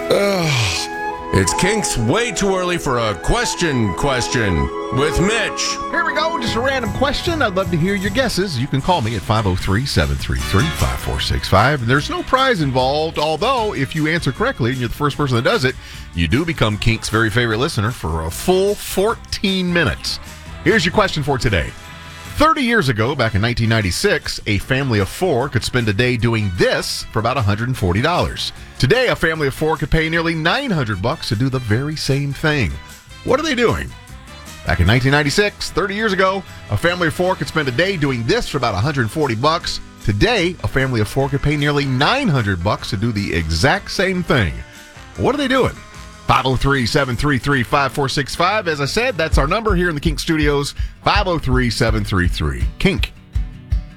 It's Kink's way too early for a question with Mitch. Here we go, just a random question. I'd love to hear your guesses. You can call me at 503-733-5465. There's no prize involved, although if you answer correctly and you're the first person that does it, you do become Kink's very favorite listener for a full 14 minutes. Here's your question for today. 30 years ago, back in 1996, a family of four could spend a day doing this for about $140. Today, a family of four could pay nearly $900 to do the very same thing. What are they doing? Back in 1996, 30 years ago, a family of four could spend a day doing this for about $140. Today, a family of four could pay nearly $900 to do the exact same thing. What are they doing? 503-733-5465. As I said, that's our number here in the Kink Studios, 503-733-KINK.